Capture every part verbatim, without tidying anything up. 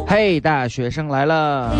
嘿，大学生来了！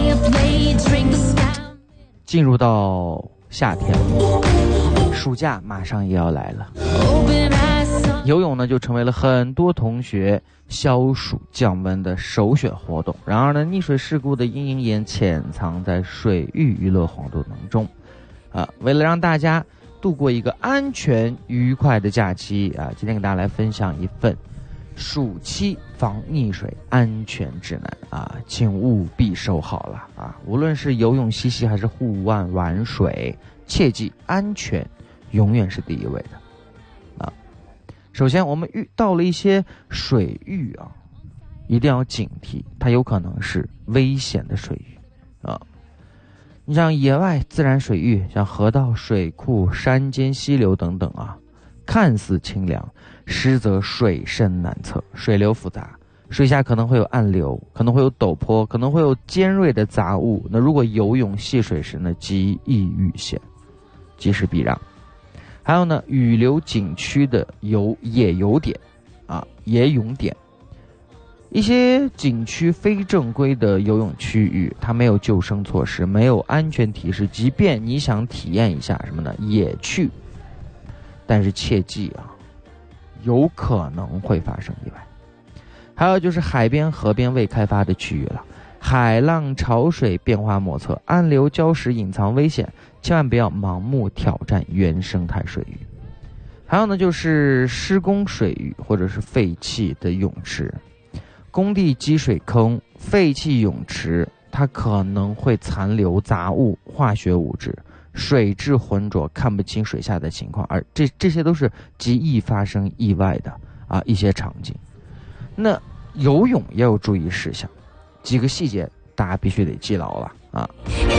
进入到夏天了，暑假马上也要来了。游泳呢，就成为了很多同学消暑降温的首选活动。然而呢，溺水事故的阴影也潜藏在水域娱乐活动当中。啊，为了让大家度过一个安全愉快的假期啊，今天给大家来分享一份暑期防溺水安全指南啊，请务必收好了啊！无论是游泳嬉戏还是户外玩水，切记安全永远是第一位的啊。首先，我们遇到了一些水域啊，一定要警惕，它有可能是危险的水域啊。你像野外自然水域，像河道、水库、山间溪流等等啊，看似清凉，实则水深难测，水流复杂，水下可能会有暗流，可能会有陡坡，可能会有尖锐的杂物。那如果游泳戏水时呢，极易遇险，及时避让。还有呢，雨流景区的游野游点啊，野泳点，一些景区非正规的游泳区域，它没有救生措施，没有安全提示，即便你想体验一下什么呢，也去，但是切记啊，有可能会发生意外。还有就是海边、河边未开发的区域了，海浪、潮水变化莫测，暗流、礁石隐藏危险，千万不要盲目挑战原生态水域。还有呢，就是施工水域或者是废弃的泳池。工地积水坑、废弃泳池，它可能会残留杂物、化学物质，水质浑浊，看不清水下的情况，而这这些都是极易发生意外的啊一些场景。那游泳也有注意事项，几个细节大家必须得记牢了啊。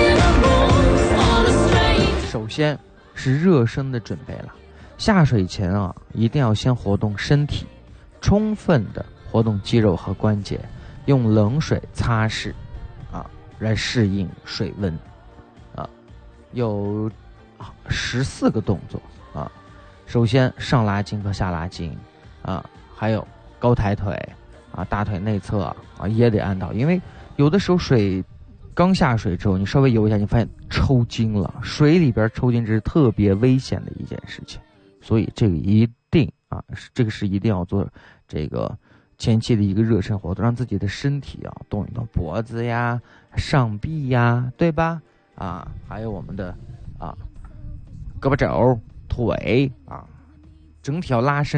首先是热身的准备了，下水前啊，一定要先活动身体，充分的活动肌肉和关节，用冷水擦拭啊，来适应水温啊。有十四个动作啊，首先上拉筋和下拉筋啊，还有高抬腿啊，大腿内侧啊也得按到，因为有的时候水刚下水之后，你稍微游一下，你发现抽筋了，水里边抽筋这是特别危险的一件事情，所以这个一定啊，这个是一定要做这个前期的一个热身活动，让自己的身体啊动一动脖子呀、上臂呀，对吧？啊，还有我们的啊胳膊肘、腿啊，整体要拉伸。